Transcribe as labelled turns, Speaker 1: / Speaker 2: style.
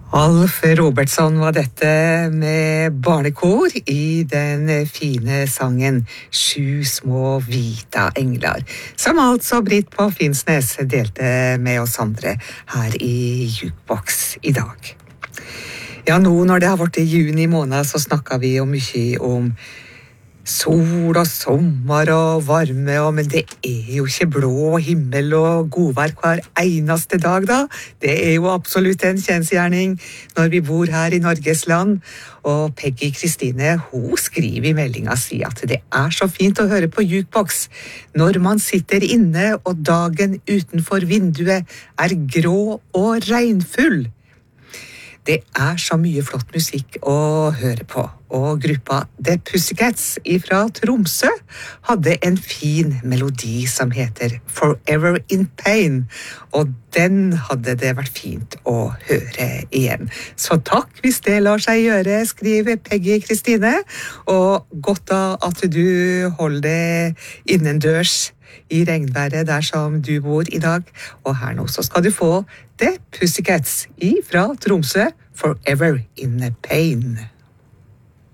Speaker 1: Alf Robertson var dette med barnekor i den fine sangen «Sju små vita englar», som altså Britt på Finnsnes delte med oss andre her i Jukebox i dag. Ja, nå når det har vært i juni måned, så snakket vi jo mye om sol og sommer og varme, men det jo ikke blå himmel og godvær hver eneste dag da. Det jo absolutt en kjensgjerning når vi bor her i Norges land. Og Peggy Kristine, hun skriver i meldinga si at det så fint å høre på Jukebox når man sitter inne og dagen utenfor vinduet grå og regnfull. Det så mye flott musikk å høre på, og gruppa The Pussycats fra Tromsø hadde en fin melodi som heter Forever in Pain, og den hadde det vært fint å høre igjen. Så takk hvis det lar seg gjøre, skriver Peggy Kristine, og godt da at du holder det innendørs i regnværet der som du bor i dag, og her nå så skal du få The Pussycats fra Tromsø, Forever in Pain.